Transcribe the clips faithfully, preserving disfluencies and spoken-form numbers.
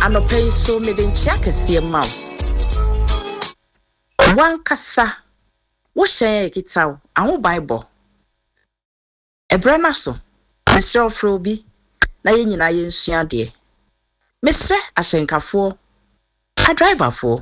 Anope so me den chia kese ma wan kasa wo hye ekitaw aho bible ebrana so mesre ofro bi na ye nyina ye nsua de mesre ahyenkafo a driverfo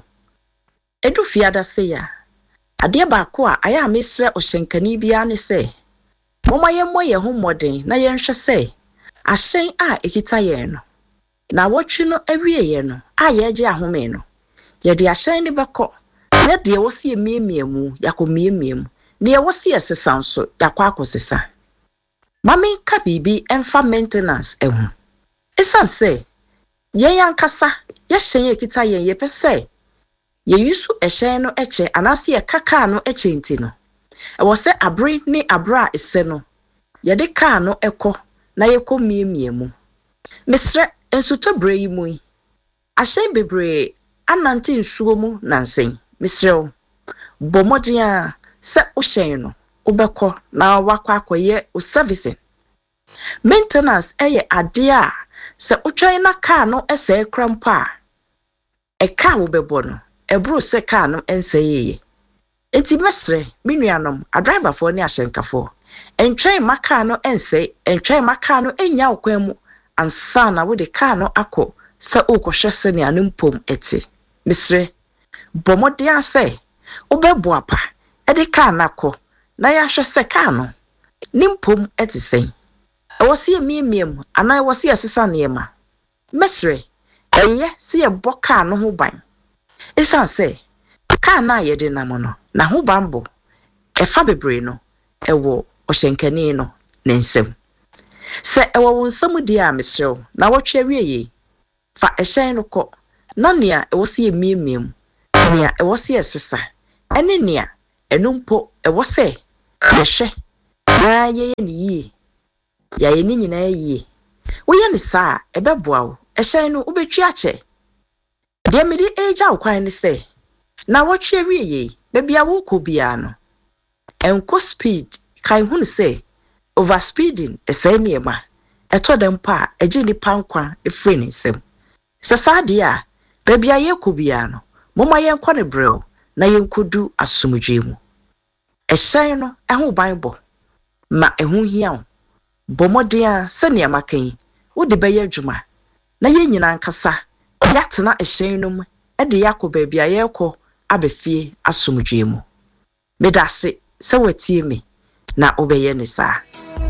edu fiada se ya ade ba ko a aya mesre ohyenkani bia ne se moma ye moye ho moden na ye nhwe se ahyen a ekita ye no na wotwe no awie ye no a ye gye ahome no ye de ahyen ne beko ye de wo se emiemiemu yakomiemiemu ne ye wo se sesanso yakwa akosesa mami ka bibi enfa maintenance ehu esan se ye yankasa ye hyen ekita ye ye pese ye yusu ehyen no eche anase ye kaka no eche nti no e wo se abre ni abra ese no ye de ka no eko na ye komiemiemu mesre ensuto bre yi mu ahyen bebre anante nsuo mu nansen mesrew bomodia se o hyen no obekọ na wakwa akoye o servicing maintenance eye ade a se otwan na car no ese krampa e car wo bebo no ebro se car no enseye enti mesre menuanom a driver for ni ahyenkafo entwen maka no ense entwen maka no enya okwan mu ansa na wo de car no akọ se okohwese ne anumpom eti mesre bomodia se obebo apa e de car na akọ na ya hwese car no nimpom eti sen e wo se emiemiem ana e wo se asesa ne ma mesre eye se ye bo car no ho ban esan se car na ye de na mo no na ho bambo e fa bebre no e wo ohyenkani no ne nsem se e wo wonsam di a mesrew na wo twa wieye fa ehyen no ko na nea e wo se emiemiem nea e wo se asesa ene nea enumpo e wo se yehwe na ye ye ni ya ye ni nyina ye wo ye ne sa e beboa wo ehyen no ubetwi ache de me di eja okwan ne se na wo twa wieye bebia wo ko bia no enko speed kai hun se overspeeding ese niema eto dem pa eje ni pankwa efre ne nsem sesade a bebia ye ko bia no moma ye nkɔ ne brew na ye nkodu asomdwe mu ehyen no eho bible ma eho hia bomodia se ne amakan wo de beye adwuma na ye nyina nkasa yatena ehyen no mu e de yakoba bia ye kɔ abefie asomdwe mu medase se watie me na obeye ne saa